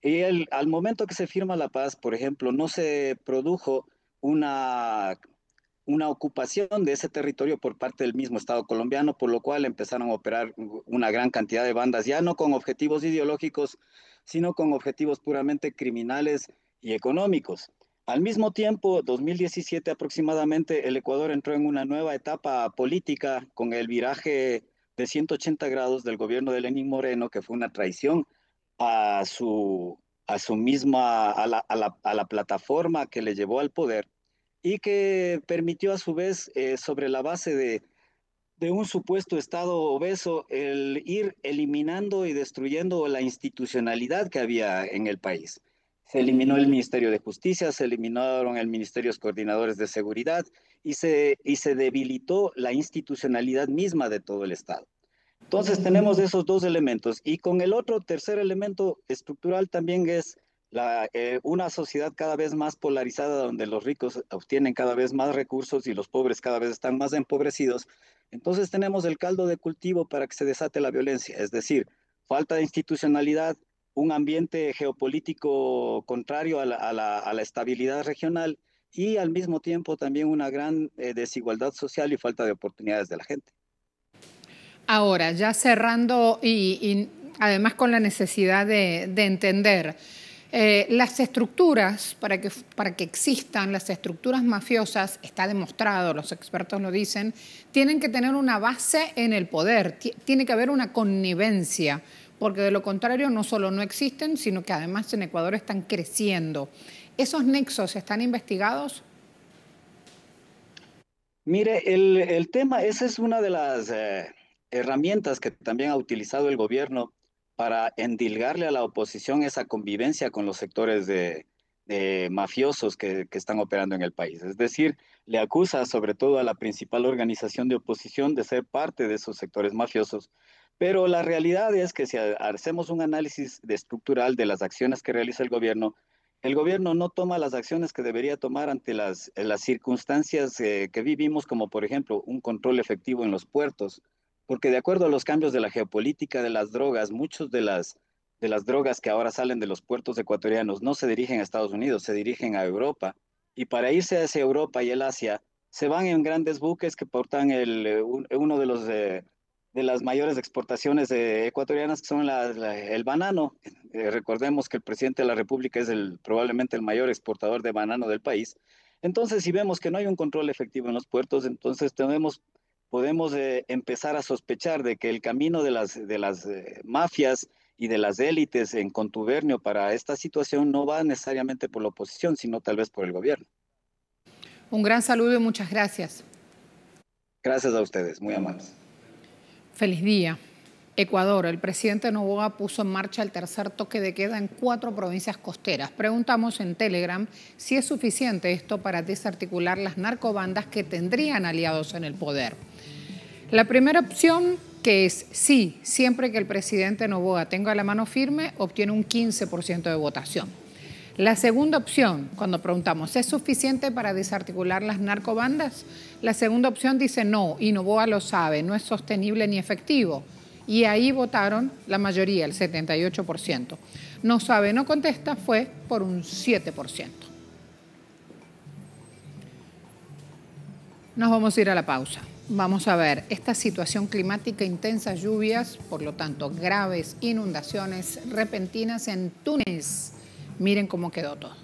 Al momento que se firma la paz, por ejemplo, no se produjo una, una ocupación de ese territorio por parte del mismo Estado colombiano, por lo cual empezaron a operar una gran cantidad de bandas, ya no con objetivos ideológicos, sino con objetivos puramente criminales y económicos. Al mismo tiempo, 2017 aproximadamente, el Ecuador entró en una nueva etapa política con el viraje de 180 grados del gobierno de Lenín Moreno, que fue una traición a su misma, a la plataforma que le llevó al poder y que permitió a su vez, sobre la base de un supuesto Estado obeso, el ir eliminando y destruyendo la institucionalidad que había en el país. Se eliminó el Ministerio de Justicia, se eliminaron el Ministerios Coordinadores de Seguridad y se debilitó la institucionalidad misma de todo el Estado. Entonces tenemos esos dos elementos y con el otro tercer elemento estructural también es una sociedad cada vez más polarizada donde los ricos obtienen cada vez más recursos y los pobres cada vez están más empobrecidos. Entonces tenemos el caldo de cultivo para que se desate la violencia, es decir, falta de institucionalidad, un ambiente geopolítico contrario a la estabilidad regional y al mismo tiempo también una gran desigualdad social y falta de oportunidades de la gente. Ahora, ya cerrando y además con la necesidad de entender las estructuras, para que existan las estructuras mafiosas, está demostrado, los expertos lo dicen, tienen que tener una base en el poder, tiene que haber una connivencia, porque de lo contrario no solo no existen, sino que además en Ecuador están creciendo. ¿Esos nexos están investigados? Mire, el tema, esa es una de las herramientas que también ha utilizado el gobierno para endilgarle a la oposición esa convivencia con los sectores de mafiosos que están operando en el país. Es decir, le acusa sobre todo a la principal organización de oposición de ser parte de esos sectores mafiosos. Pero la realidad es que si hacemos un análisis estructural de las acciones que realiza el gobierno no toma las acciones que debería tomar ante las circunstancias que vivimos, como por ejemplo un control efectivo en los puertos, porque de acuerdo a los cambios de la geopolítica de las drogas, muchas de las drogas que ahora salen de los puertos ecuatorianos no se dirigen a Estados Unidos, se dirigen a Europa, y para irse hacia Europa y el Asia, se van en grandes buques que portan uno de las mayores exportaciones ecuatorianas, que son el banano. Recordemos que el presidente de la República es probablemente el mayor exportador de banano del país. Entonces, si vemos que no hay un control efectivo en los puertos, entonces podemos empezar a sospechar de que el camino de las mafias y de las élites en contubernio para esta situación no va necesariamente por la oposición, sino tal vez por el gobierno. Un gran saludo y muchas gracias. Gracias a ustedes, muy amables. Feliz día. Ecuador, el presidente Noboa puso en marcha el tercer toque de queda en 4 provincias costeras. Preguntamos en Telegram si es suficiente esto para desarticular las narcobandas que tendrían aliados en el poder. La primera opción, que es sí, siempre que el presidente Noboa tenga la mano firme, obtiene un 15% de votación. La segunda opción, cuando preguntamos, ¿es suficiente para desarticular las narcobandas? La segunda opción dice no, y Noboa lo sabe, no es sostenible ni efectivo. Y ahí votaron la mayoría, el 78%. No sabe, no contesta, fue por un 7%. Nos vamos a ir a la pausa. Vamos a ver esta situación climática, intensas lluvias, por lo tanto graves inundaciones repentinas en Túnez. Miren cómo quedó todo.